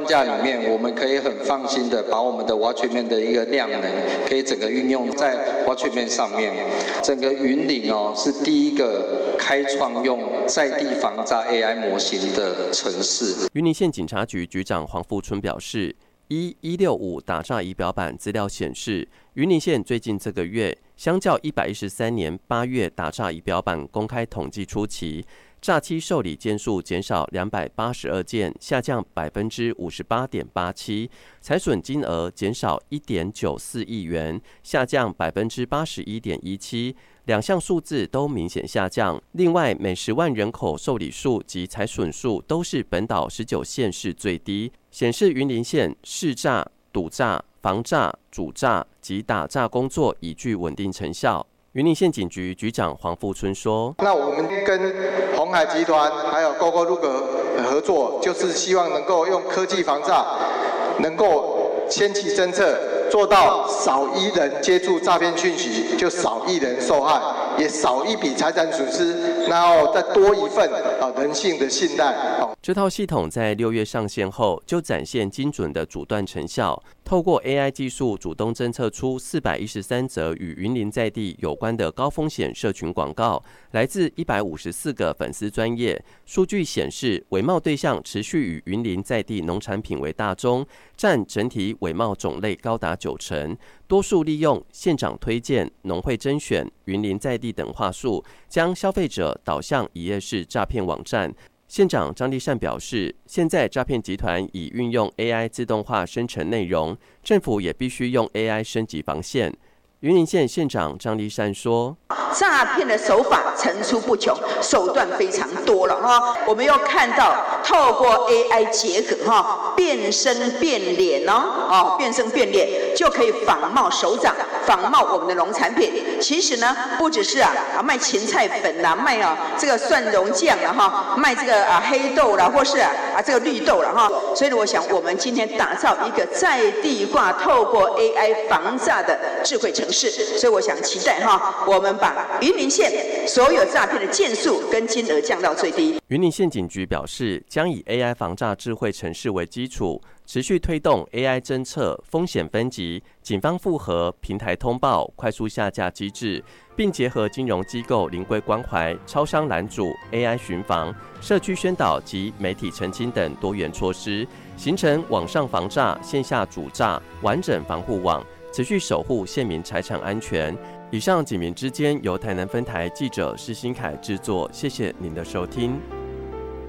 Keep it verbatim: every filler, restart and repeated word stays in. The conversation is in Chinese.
架里面，我们可以很放心的把我们的 Watchman 的一个量能，可以整个运用在 Watchman 上面。整个云林哦是第一个开创用在地防诈 A I 模型的城市。 云林县警察局局长黄富春表示，依一六五打诈仪表板资料显示，云林县最近这个月，相较一百一十三年八月打诈仪表板公开统计初期，诈欺受理件数减少两百八十二件，下降百分之五十八点八七，财损金额减少一点九四亿元，下降百分之八十一点一七。两项数字都明显下降。另外，每十万人口受理数及财损数都是本岛十九县市最低，显示云林县市诈、赌诈、防诈、主诈及打诈工作已具稳定成效。云林县警局局长黄富春说：“ 那我们跟鸿海集团还有 GoGo 路格合作，就是希望能够用科技防诈，能够牵起侦测。”做到少一人接触诈骗讯息，就少一人受害，也少一笔财产损失，然后再多一份啊人性的信赖。 这套系统在六月上线后，就展现精准的阻断成效。透过 A I 技术，主动侦测出四百一十三则与云林在地有关的高风险社群广告，来自一百五十四个粉丝专页。数据显示，伪冒对象持续以云林在地农产品为大宗，占整体伪冒种类高达九成。多数利用县长推荐、农会甄选、云林在地等话术，将消费者导向一页式诈骗网站。县长张立善表示，现在诈骗集团已运用 A I 自动化生成内容，政府也必须用 A I 升级防线。云林县县长张立善说：“ 诈骗的手法层出不穷，手段非常多了哈。我们又看到透过 A I 结合哈，变声变脸哦，哦，变声变脸就可以仿冒首长，仿冒我们的农产品。其实呢，不只是啊啊卖芹菜粉啦，卖啊这个蒜蓉酱啦哈，卖这个啊黑豆啦，或是啊啊这个绿豆啦哈。所以我想，我们今天打造一个在地化，透过 A I 防诈的智慧城市。”所以我想期待哈，我们把云林县所有诈骗的件数跟金额降到最低。 云林县警局表示，将以 A I 防诈智慧城市为基础，持续推动 A I 侦测、风险分级、警方复核、平台通报、快速下架机制，并结合金融机构临柜关怀、超商拦阻、A I 巡防、社区宣导及媒体澄清等多元措施，形成网上防诈、线下主诈完整防护网。持续守护县民财产安全。以上警民之间由台南分台记者施新凯制作，谢谢您的收听。